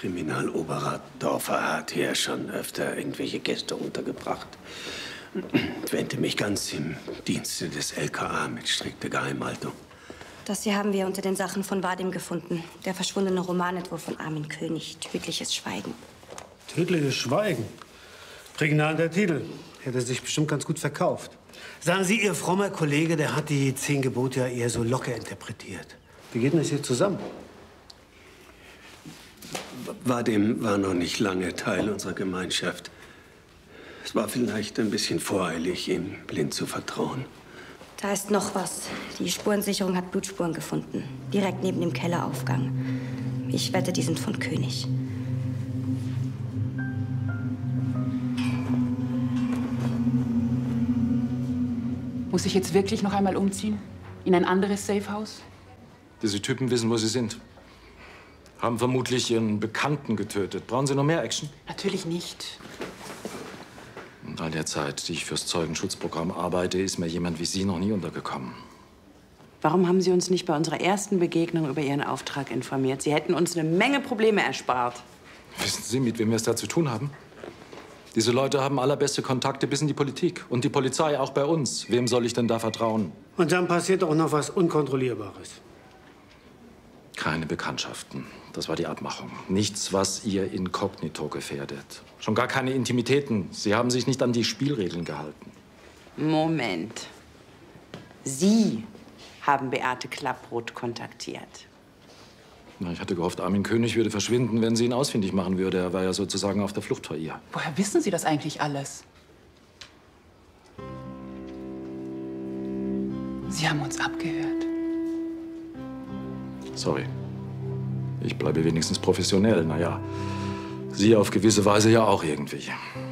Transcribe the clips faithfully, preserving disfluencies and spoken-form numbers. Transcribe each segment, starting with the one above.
Kriminaloberrat Dorfer hat hier schon öfter irgendwelche Gäste untergebracht. Ich wende mich ganz im Dienste des L K A mit strikter Geheimhaltung. Das hier haben wir unter den Sachen von Vadim gefunden. Der verschwundene Romanentwurf von Armin König. Tödliches Schweigen. Tödliches Schweigen? Prägnanter Titel. Hätte sich bestimmt ganz gut verkauft. Sagen Sie, Ihr frommer Kollege, der hat die zehn Gebote ja eher so locker interpretiert. Wie geht denn das hier zusammen? Vadim war noch nicht lange Teil unserer Gemeinschaft. Es war vielleicht ein bisschen voreilig, ihm blind zu vertrauen. Da ist noch was. Die Spurensicherung hat Blutspuren gefunden. Direkt neben dem Kelleraufgang. Ich wette, die sind von König. Muss ich jetzt wirklich noch einmal umziehen? In ein anderes Safehouse? Diese Typen wissen, wo sie sind. Haben vermutlich ihren Bekannten getötet. Brauchen Sie noch mehr Action? Natürlich nicht. In all der Zeit, die ich fürs Zeugenschutzprogramm arbeite, ist mir jemand wie Sie noch nie untergekommen. Warum haben Sie uns nicht bei unserer ersten Begegnung über Ihren Auftrag informiert? Sie hätten uns eine Menge Probleme erspart. Wissen Sie, mit wem wir es da zu tun haben? Diese Leute haben allerbeste Kontakte bis in die Politik. Und die Polizei auch bei uns. Wem soll ich denn da vertrauen? Und dann passiert auch noch was Unkontrollierbares. Keine Bekanntschaften. Das war die Abmachung. Nichts, was Ihr Inkognito gefährdet. Schon gar keine Intimitäten. Sie haben sich nicht an die Spielregeln gehalten. Moment. Sie haben Beate Klapproth kontaktiert. Na, ich hatte gehofft, Armin König würde verschwinden, wenn sie ihn ausfindig machen würde. Er war ja sozusagen auf der Flucht vor ihr. Woher wissen Sie das eigentlich alles? Sie haben uns abgehört. Sorry. Ich bleibe wenigstens professionell. Na ja, Sie auf gewisse Weise ja auch irgendwie.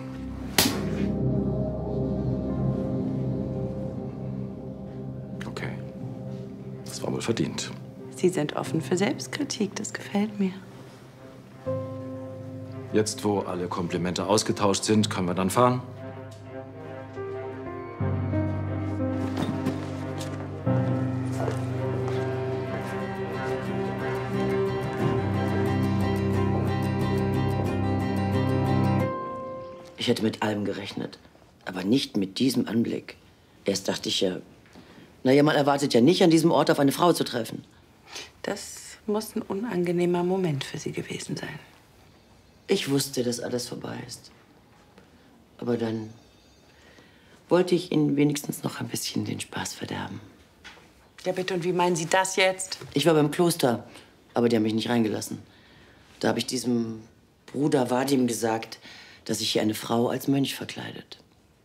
Okay. Das war wohl verdient. Sie sind offen für Selbstkritik. Das gefällt mir. Jetzt, wo alle Komplimente ausgetauscht sind, können wir dann fahren? Ich hätte mit allem gerechnet, aber nicht mit diesem Anblick. Erst dachte ich ja, naja, man erwartet ja nicht, an diesem Ort auf eine Frau zu treffen. Das muss ein unangenehmer Moment für Sie gewesen sein. Ich wusste, dass alles vorbei ist. Aber dann wollte ich Ihnen wenigstens noch ein bisschen den Spaß verderben. Ja, bitte, und wie meinen Sie das jetzt? Ich war beim Kloster, aber die haben mich nicht reingelassen. Da habe ich diesem Bruder Vadim gesagt, dass sich hier eine Frau als Mönch verkleidet.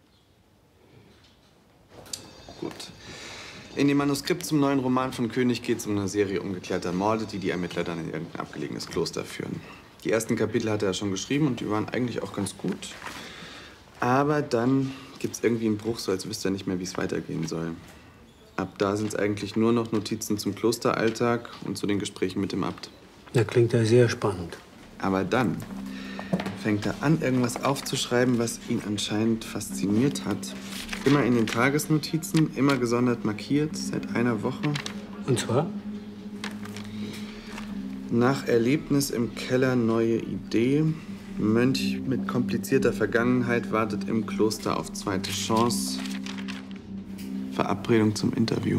Gut. In dem Manuskript zum neuen Roman von König geht es um eine Serie ungeklärter Morde, die die Ermittler dann in irgendein abgelegenes Kloster führen. Die ersten Kapitel hat er schon geschrieben und die waren eigentlich auch ganz gut. Aber dann gibt es irgendwie einen Bruch, so als wüsste er nicht mehr, wie es weitergehen soll. Ab da sind es eigentlich nur noch Notizen zum Klosteralltag und zu den Gesprächen mit dem Abt. Das klingt ja sehr spannend. Aber dann fängt er an, irgendwas aufzuschreiben, was ihn anscheinend fasziniert hat. Immer in den Tagesnotizen, immer gesondert markiert, seit einer Woche. Und zwar? Nach Erlebnis im Keller neue Idee. Mönch mit komplizierter Vergangenheit wartet im Kloster auf zweite Chance. Verabredung zum Interview.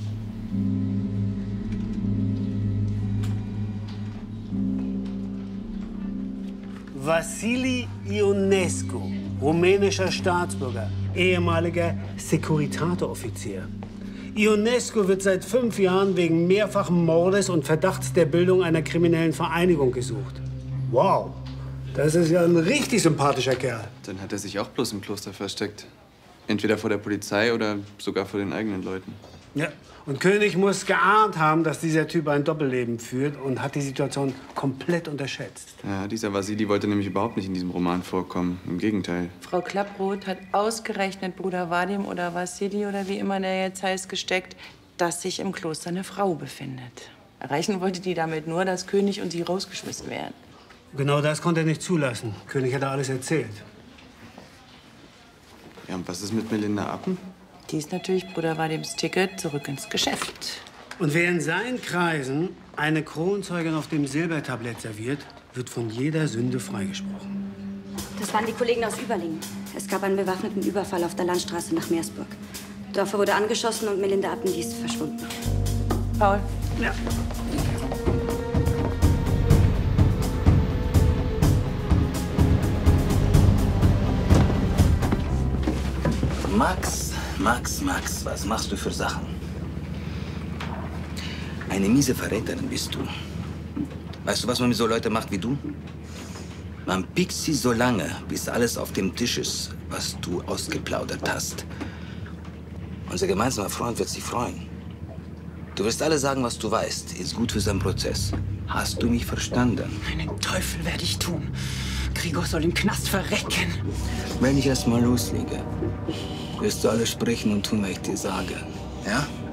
Wassili Ionescu, rumänischer Staatsbürger, ehemaliger Securitate-Offizier. Ionescu wird seit fünf Jahren wegen mehrfachen Mordes und Verdachts der Bildung einer kriminellen Vereinigung gesucht. Wow, das ist ja ein richtig sympathischer Kerl. Dann hat er sich auch bloß im Kloster versteckt. Entweder vor der Polizei oder sogar vor den eigenen Leuten. Ja, und König muss geahnt haben, dass dieser Typ ein Doppelleben führt und hat die Situation komplett unterschätzt. Ja, dieser Wassili wollte nämlich überhaupt nicht in diesem Roman vorkommen. Im Gegenteil. Frau Klapproth hat ausgerechnet Bruder Vadim oder Wassili oder wie immer der jetzt heißt gesteckt, dass sich im Kloster eine Frau befindet. Erreichen wollte die damit nur, dass König und sie rausgeschmissen werden. Genau das konnte er nicht zulassen. König hat alles erzählt. Ja, und was ist mit Melinda Appen? Die ist natürlich Bruder Vadims Ticket zurück ins Geschäft. Und wer in seinen Kreisen eine Kronzeugin auf dem Silbertablett serviert, wird von jeder Sünde freigesprochen. Das waren die Kollegen aus Überlingen. Es gab einen bewaffneten Überfall auf der Landstraße nach Meersburg. Dörfer wurde angeschossen und Melinda Abbendi ist verschwunden. Paul. Ja. Max, Max, Max, was machst du für Sachen? Eine miese Verräterin bist du. Weißt du, was man mit so Leuten macht wie du? Man piekt sie so lange, bis alles auf dem Tisch ist, was du ausgeplaudert hast. Unser gemeinsamer Freund wird sich freuen. Du wirst alle sagen, was du weißt. Ist gut für seinen Prozess. Hast du mich verstanden? Einen Teufel werde ich tun. Gregor soll im Knast verrecken. Wenn ich erst mal loslege, wirst du alles sprechen und tun, was ich dir sage. Ja?